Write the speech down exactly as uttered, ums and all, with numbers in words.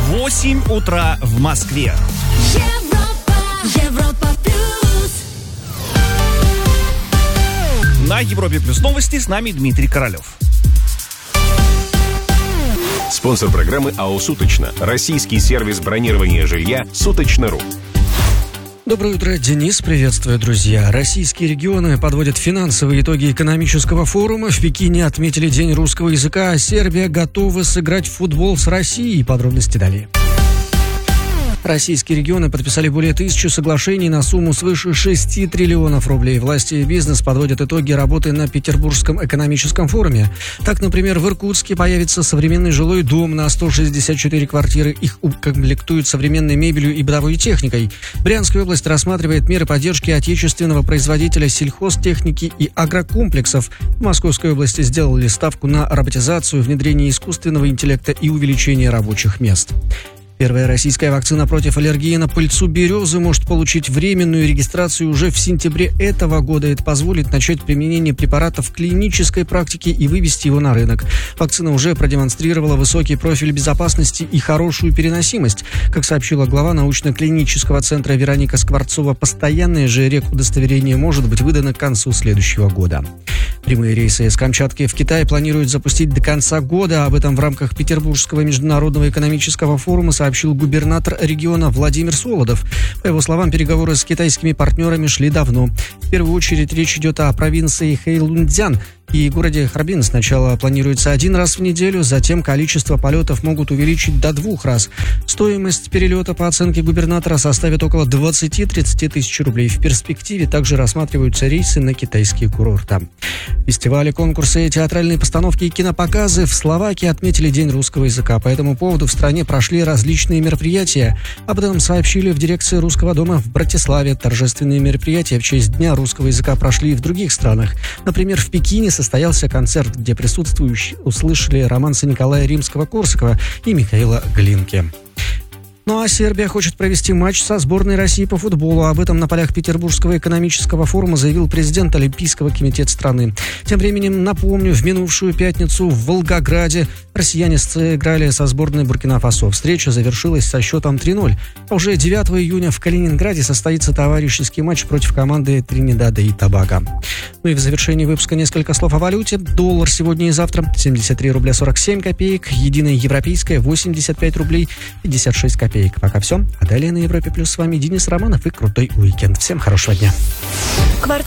восемь утра в Москве. Европа, Европа плюс. На Европе плюс новости с нами Дмитрий Королев. Спонсор программы АО «Суточно». Российский сервис бронирования жилья «Суточно.ру». Доброе утро, Денис. Приветствую, друзья. Российские регионы подводят финансовые итоги экономического форума. В Пекине отметили День русского языка, а Сербия готова сыграть в футбол с Россией. Подробности далее. Российские регионы подписали более тысячи соглашений на сумму свыше шести триллионов рублей. Власти и бизнес подводят итоги работы на Петербургском экономическом форуме. Так, например, в Иркутске появится современный жилой дом на сто шестьдесят четыре квартиры. Их укомплектуют современной мебелью и бытовой техникой. Брянская область рассматривает меры поддержки отечественного производителя сельхозтехники и агрокомплексов. В Московской области сделали ставку на роботизацию, внедрение искусственного интеллекта и увеличение рабочих мест. Первая российская вакцина против аллергии на пыльцу березы может получить временную регистрацию уже в сентябре этого года. Это позволит начать применение препарата в клинической практике и вывести его на рынок. Вакцина уже продемонстрировала высокий профиль безопасности и хорошую переносимость. Как сообщила глава научно-клинического центра Вероника Скворцова, постоянное же рекудостоверение может быть выдано к концу следующего года. Прямые рейсы из Камчатки в Китай планируют запустить до конца года. Об этом в рамках Петербургского международного экономического форума сообщил губернатор региона Владимир Солодов. По его словам, переговоры с китайскими партнерами шли давно. В первую очередь речь идет о провинции Хэйлунцзян и городе Харбин. Сначала планируется один раз в неделю, затем количество полетов могут увеличить до двух раз. Стоимость перелета, по оценке губернатора, составит около двадцать-тридцать тысяч рублей. В перспективе также рассматриваются рейсы на китайские курорты. Фестивали, конкурсы, театральные постановки и кинопоказы в Словакии отметили День русского языка. По этому поводу в стране прошли различные мероприятия. Об этом сообщили в дирекции Русского дома в Братиславе. Торжественные мероприятия в честь Дня русского языка прошли и в других странах. Например, в Пекине состоялся концерт, где присутствующие услышали романсы Николая Римского-Корсакова и Михаила Глинки. Ну а Сербия хочет провести матч со сборной России по футболу. Об этом на полях Петербургского экономического форума заявил президент Олимпийского комитета страны. Тем временем, напомню, в минувшую пятницу в Волгограде россияне сыграли со сборной Буркина-Фасо. Встреча завершилась со счетом три ноль. А уже девятого июня в Калининграде состоится товарищеский матч против команды Тринидада и Тобаго. Ну и в завершении выпуска несколько слов о валюте. Доллар сегодня и завтра семьдесят три рубля сорок семь копеек. Единая европейская восемьдесят пять рублей пятьдесят шесть копеек. Пока все. А далее на Европе Плюс с вами Денис Романов и крутой уикенд. Всем хорошего дня. Квартал